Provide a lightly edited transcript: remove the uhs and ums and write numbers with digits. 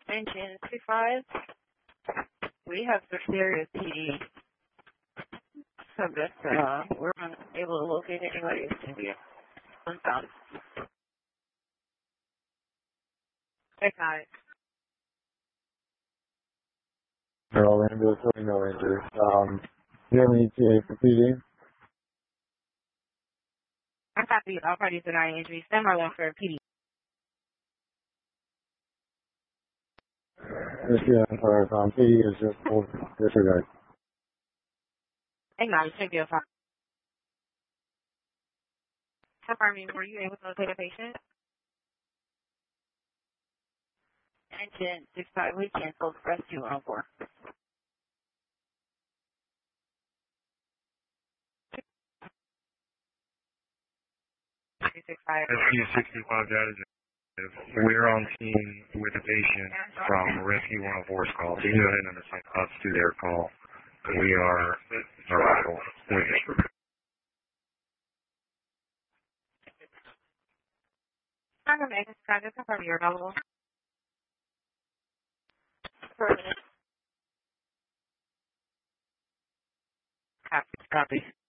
Engine 25. We have the serious PD. So this, we're unable to locate anybody who's going to be unfound. Hey, guys. All ambulatory, no injuries. Do you have any TA for PD? I copy all parties denying injuries. Stand by one for PD. Yes, yeah, I'm sorry. PD is just full disregard. Acknowledge, check your file. Confirming, were you able to locate a patient? Engine 65, we canceled rescue 104. Rescue 65 data. We're on scene with a patient from Rescue 104's call. So you go ahead and assign us to their call. We are arrival with it. I'm going to make a scan. Just confirm you're available. For a minute. Copy.